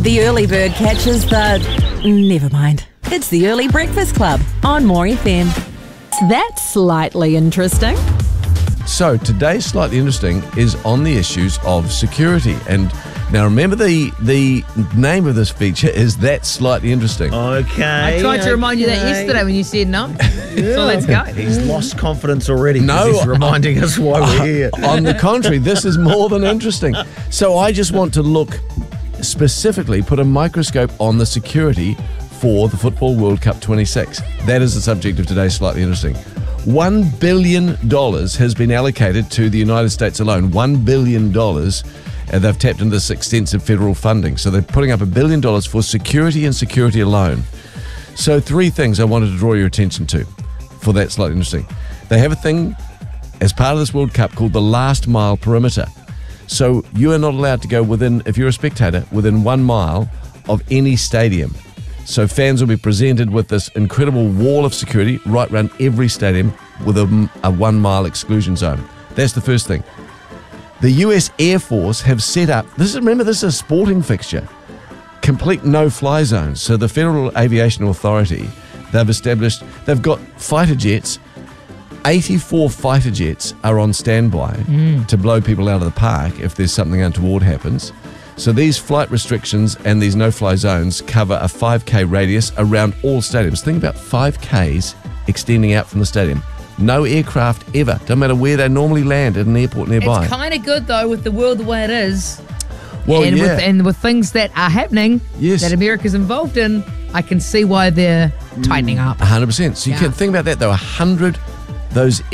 The early bird catches the... Never mind. It's the Early Breakfast Club on More FM. That's slightly interesting. So today's Slightly Interesting is on the issues of security. And now remember the name of this feature is That's Slightly Interesting. Okay. I tried to remind you that yesterday when you said no. So let's go. He's lost confidence already. No, he's reminding us why we're here. On the contrary, this is more than interesting. So I just want to look specifically, put a microscope on the security for the Football World Cup 26. That is the subject of today's Slightly Interesting. $1 billion has been allocated to the United States alone. $1 billion. They've tapped into this extensive federal funding. So they're putting up $1 billion for security and security alone. So three things I wanted to draw your attention to for that Slightly Interesting. They have a thing as part of this World Cup called the last mile perimeter. So you are not allowed to go within, if you're a spectator, within 1 mile of any stadium. So fans will be presented with this incredible wall of security right around every stadium with a 1 mile exclusion zone. That's the first thing. The US Air Force have set up, this is a sporting fixture, complete no-fly zones. So the Federal Aviation Authority, they've got fighter jets. 84 fighter jets are on standby to blow people out of the park if there's something untoward happens. So these flight restrictions and these no-fly zones cover a 5K radius around all stadiums. Think about 5Ks extending out from the stadium. No aircraft ever, don't matter where they normally land at an airport nearby. It's kind of good, though, with the world the way it is. Well, and with things that are happening Yes. that America's involved in, I can see why they're tightening up. 100%. So you can think about that, though. 100 those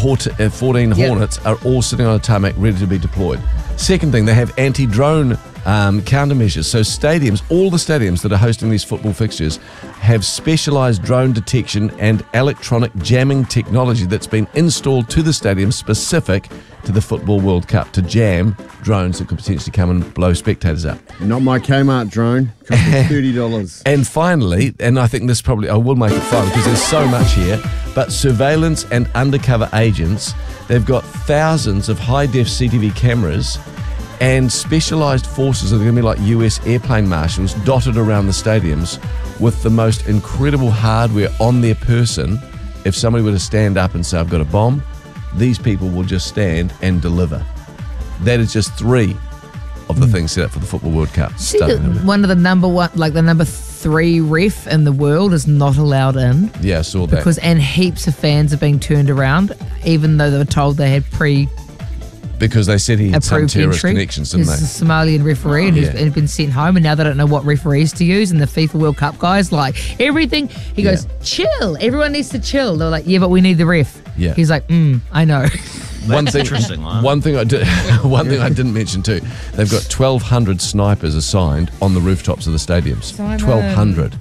F-14 Hornets are all sitting on a tarmac ready to be deployed. Second thing, they have anti-drone countermeasures. So stadiums, all the stadiums that are hosting these football fixtures have specialised drone detection and electronic jamming technology that's been installed to the stadium specific to the Football World Cup to jam drones that could potentially come and blow spectators up. Not my Kmart drone. Cost me $30. And finally, and I think this probably, I will make it fun because there's so much here, but surveillance and undercover agents, they've got thousands of high-def CTV cameras and specialised forces that are going to be like US airplane marshals dotted around the stadiums with the most incredible hardware on their person. If somebody were to stand up and say, I've got a bomb, these people will just stand and deliver. That is just three of the things set up for the Football World Cup. See that one of the number 3 ref in the world is not allowed in. Yeah, I saw that. And heaps of fans are being turned around, even though they were told they had because they said he had some approved terrorist entry. connections, didn't they? He's a Somalian referee and he's been sent home, and now they don't know what referees to use. And the FIFA World Cup guys, like everything, he goes, chill. Everyone needs to chill. They're like, yeah, but we need the ref. Yeah. He's like, I know. One thing I didn't mention too. They've got 1,200 snipers assigned on the rooftops of the stadiums. 1,200.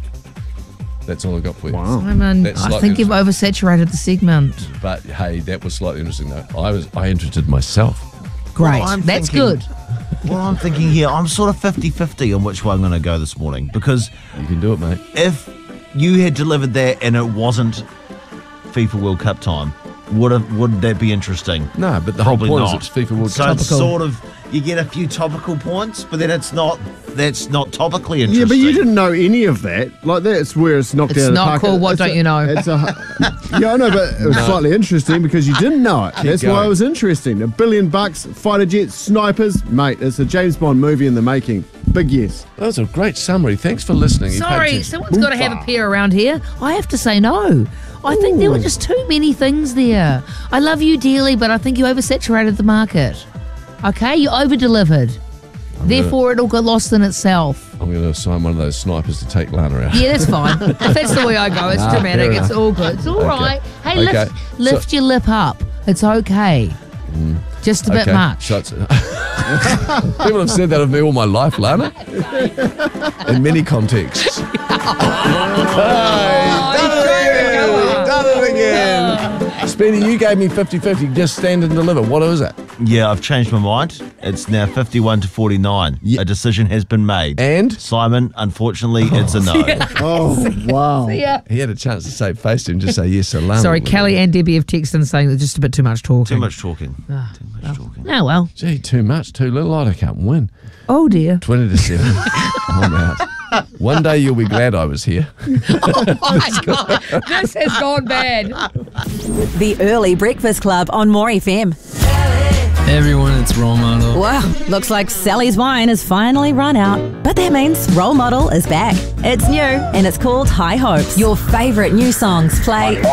That's all I got for you. Wow. Simon, I think you've oversaturated the segment. But hey, that was slightly interesting though. I interested myself. Great. Well, That's good. Well, I'm thinking here, I'm sort of 50-50 on which way I'm going to go this morning, because You can do it, mate. if you had delivered that and it wasn't FIFA World Cup time, would that be interesting? No, but the Probably whole not. point is it's FIFA World So Cup. it's sort of, you get a few topical points, but then that's not topically interesting. Yeah, but you didn't know any of that. Like, that's where it's knocked It's out of the not park. cool, what don't you know? Yeah, I know, but it was slightly interesting because you didn't know it. That's why going. it was interesting. $1 billion, fighter jets, snipers. Mate, it's a James Bond movie in the making. Big yes. That was a great summary. Thanks for listening. You paid Sorry, attention. someone's got to have a pair around here. I have to say no. I think there were just too many things there. I love you dearly, but I think you oversaturated the market. Okay, you over-delivered. Therefore, it all got lost in itself. I'm going to assign one of those snipers to take Lana out. Yeah, that's fine. If that's the way I go, it's dramatic. fair enough. It's all good. It's all right. Hey, Okay. lift your lip up. It's okay. Just a bit much. People have said that of me all my life, Lana. In many contexts. Done it again. Speedy, you gave me 50-50. Just stand and deliver. What is it? Yeah, I've changed my mind. It's now 51-49. Yeah. A decision has been made. And Simon, unfortunately, it's a no. Oh, wow. Yeah. he had a chance to save face to him, just say yes or no. Sorry, Kelly and Debbie have texted in saying there's just a bit too much talking. Too much talking. Too much talking. Oh, well. Gee, too much, too little. I can't win. Oh, dear. 20-7. I'm out. One day you'll be glad I was here. Oh, my God. This has gone bad. The Early Breakfast Club on More FM. Hey everyone, it's Role Model. Wow, looks like Sally's wine has finally run out. But that means Role Model is back. It's new and it's called High Hopes. Your favourite new songs play